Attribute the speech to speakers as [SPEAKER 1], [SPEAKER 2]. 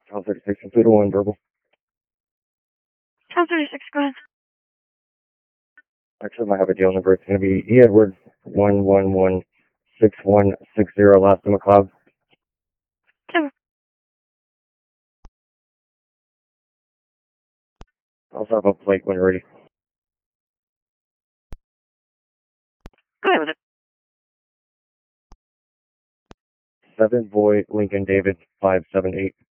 [SPEAKER 1] South 36 and 2-1 verbal.
[SPEAKER 2] South 36, go ahead.
[SPEAKER 1] Actually, I have a deal number. It's going to be E. Edwards 1116160, last in McLeod.
[SPEAKER 2] Tim.
[SPEAKER 1] Also have a plate when you're ready.
[SPEAKER 2] Go ahead with it.
[SPEAKER 1] 7 Boy Lincoln David 578.